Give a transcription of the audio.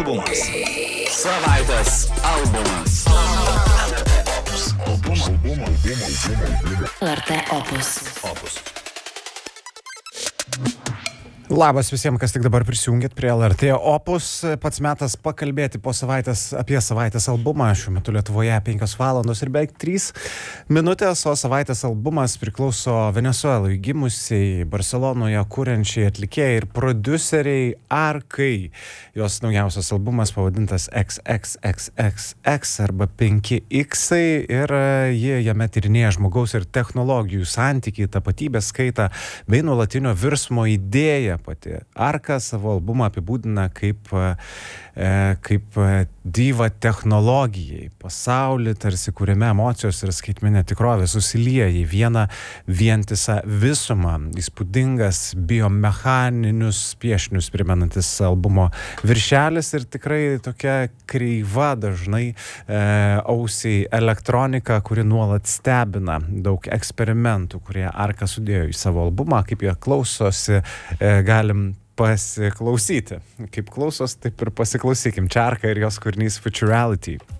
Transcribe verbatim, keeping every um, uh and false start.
albumas. Savaitės albumas. L R T Opus. Opus. Labas visiems, kas tik dabar prisijungėt prie L R T Opus. Pats metas pakalbėti po savaitės apie savaitės albumą. Šiuo metu Lietuvoje penkios valandos ir beveik trys minutės, o savaitės albumas priklauso Venesuelai gimusiai Barcelonoje kuriančiai atlikėjai ir prodiuseriai Arkai. Jos naujausias albumas pavadintas X X X X X arba penki iksai ir jie jame tyrinėja žmogaus ir technologijų santykį, tapatybės skaitą bei nuolatinio virsmo idėją. Pati Arka savo albumą apibūdina kaip, e, kaip diva technologijai. Pasaulį, tarsi kuriame emocijos ir skaitmenė tikrovė susilieja į vieną vientisą visumą. Įspūdingas biomechaninius piešinius primenantis albumo viršelis ir tikrai tokia kreiva dažnai e, ausiai elektronika, kuri nuolat stebina. Daug eksperimentų, kurie Arka sudėjo į savo albumą, kaip jie klausosi, e, galim pasiklausyti. Kaip klausos, taip ir pasiklausykim. Čia Arka ir jos kūrinys Futurality.